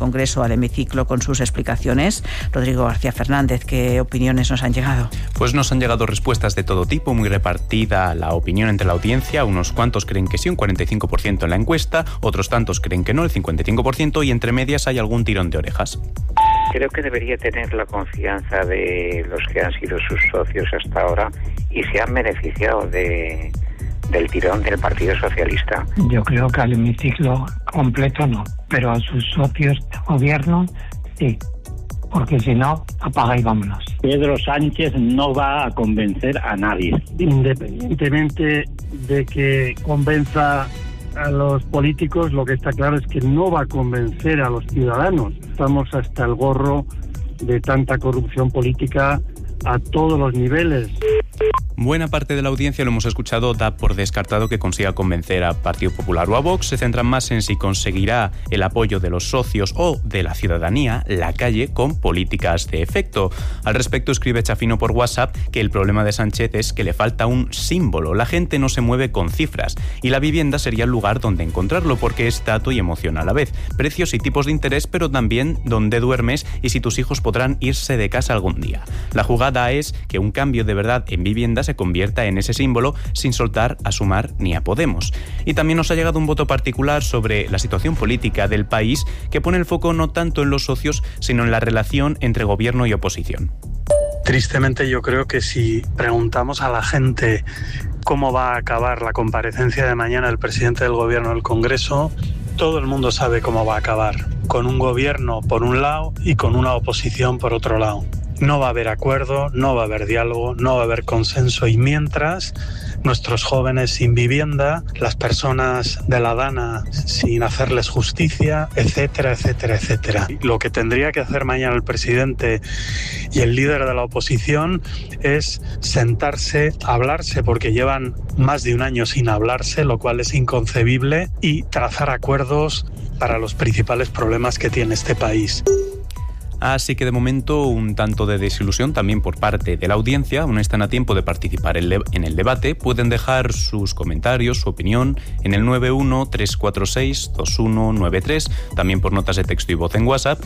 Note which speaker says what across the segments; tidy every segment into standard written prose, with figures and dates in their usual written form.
Speaker 1: Congreso al hemiciclo con sus explicaciones. Rodrigo García Fernández, ¿qué opiniones nos han llegado?
Speaker 2: Pues nos han llegado respuestas de todo tipo, muy repartida la opinión entre la audiencia. Unos cuantos creen que sí, un 45% en la encuesta, otros tantos creen que no, el 55%, y entre medias hay algún tirón de orejas.
Speaker 3: Creo que debería tener la confianza de los que han sido sus socios hasta ahora y se han beneficiado del tirón del Partido Socialista.
Speaker 4: Yo creo que al hemiciclo completo no, pero a sus socios de gobierno sí, porque si no, apaga y vámonos.
Speaker 5: Pedro Sánchez no va a convencer a nadie.
Speaker 6: Independientemente de que convenza a los políticos, lo que está claro es que no va a convencer a los ciudadanos. Estamos hasta el gorro de tanta corrupción política a todos los niveles.
Speaker 2: Buena parte de la audiencia, lo hemos escuchado, da por descartado que consiga convencer a Partido Popular o a Vox. Se centran más en si conseguirá el apoyo de los socios o de la ciudadanía, la calle, con políticas de efecto. Al respecto, escribe Chafino por WhatsApp que el problema de Sánchez es que le falta un símbolo. La gente no se mueve con cifras y la vivienda sería el lugar donde encontrarlo, porque es dato y emoción a la vez. Precios y tipos de interés, pero también dónde duermes y si tus hijos podrán irse de casa algún día. La jugada es que un cambio de verdad en vivienda se convierta en ese símbolo sin soltar a Sumar ni a Podemos. Y también nos ha llegado un voto particular sobre la situación política del país, que pone el foco no tanto en los socios, sino en la relación entre gobierno y oposición.
Speaker 7: Tristemente, yo creo que si preguntamos a la gente cómo va a acabar la comparecencia de mañana del presidente del gobierno del Congreso, todo el mundo sabe cómo va a acabar, con un gobierno por un lado y con una oposición por otro lado. No va a haber acuerdo, no va a haber diálogo, no va a haber consenso, y mientras nuestros jóvenes sin vivienda, las personas de la Dana sin hacerles justicia, etcétera, etcétera, etcétera. Lo que tendría que hacer mañana el presidente y el líder de la oposición es sentarse, hablarse, porque llevan más de un año sin hablarse, lo cual es inconcebible, y trazar acuerdos para los principales problemas que tiene este país.
Speaker 2: Así que de momento un tanto de desilusión también por parte de la audiencia. Aún están a tiempo de participar en el debate. Pueden dejar sus comentarios, su opinión en el 91-346-2193, también por notas de texto y voz en WhatsApp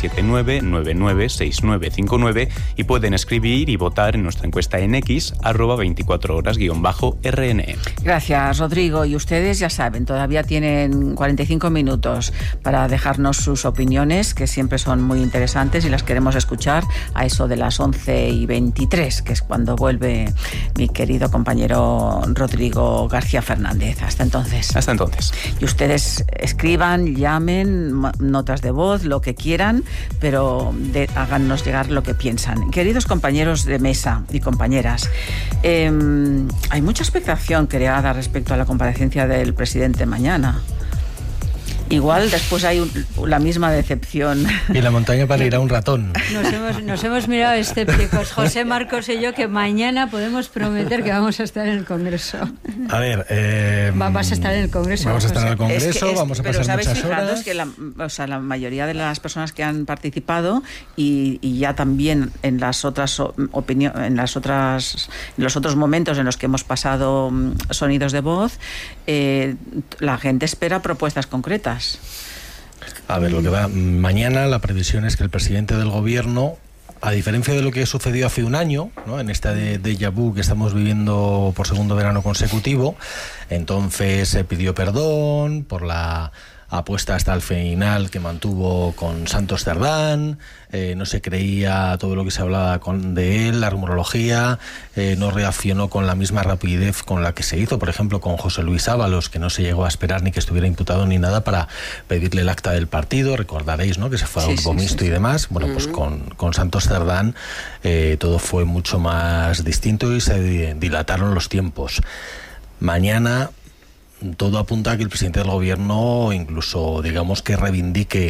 Speaker 2: 679-996959, y pueden escribir y votar en nuestra encuesta en X @24horas_RNE.
Speaker 1: Gracias, Rodrigo. Y ustedes ya saben, todavía tienen 45 minutos para dejarnos sus opiniones, que siempre son muy interesantes y las queremos escuchar a eso de las 11:23, que es cuando vuelve mi querido compañero Rodrigo García Fernández. Hasta entonces.
Speaker 2: Hasta entonces.
Speaker 1: Y ustedes escriban, llamen, notas de voz, lo que quieran, pero háganos llegar lo que piensan. Queridos compañeros de mesa y compañeras, hay mucha expectación creada respecto a la comparecencia del presidente mañana. Igual después hay la misma decepción.
Speaker 8: Y la montaña para ir a un ratón.
Speaker 9: Nos hemos mirado escépticos, José, Marcos y yo, que mañana podemos prometer que vamos a estar en el Congreso.
Speaker 8: A ver...
Speaker 9: vas a estar en el Congreso.
Speaker 8: Vamos a estar en el Congreso, vamos a pasar muchas horas.
Speaker 1: Que la mayoría de las personas que han participado y ya también en las otras en los otros momentos en los que hemos pasado sonidos de voz, la gente espera propuestas concretas.
Speaker 8: A ver, lo que va mañana, la previsión es que el presidente del gobierno, a diferencia de lo que sucedió hace un año, ¿no?, en esta déjà vu que estamos viviendo por segundo verano consecutivo, entonces se pidió perdón por la apuesta hasta el final que mantuvo con Santos Cerdán, no se creía todo lo que se hablaba de él, la rumorología, no reaccionó con la misma rapidez con la que se hizo, por ejemplo, con José Luis Ábalos, que no se llegó a esperar ni que estuviera imputado ni nada para pedirle el acta del partido. Recordaréis, ¿no?, que se fue a Grupo Mixto y demás. Bueno, pues con Santos Cerdán todo fue mucho más distinto y se dilataron los tiempos. Mañana todo apunta a que el presidente del gobierno incluso, digamos, que reivindique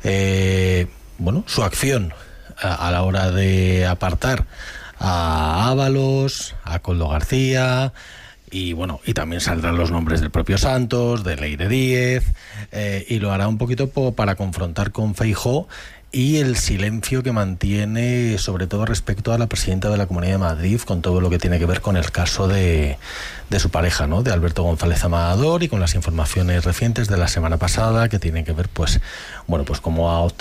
Speaker 8: su acción a la hora de apartar a Ábalos, a Koldo García, y también saldrán los nombres del propio Santos, de Leire Díez, y lo hará un poquito para confrontar con Feijóo y el silencio que mantiene, sobre todo respecto a la presidenta de la Comunidad de Madrid, con todo lo que tiene que ver con el caso de su pareja, ¿no?, de Alberto González Amador, y con las informaciones recientes de la semana pasada que tienen que ver, cómo ha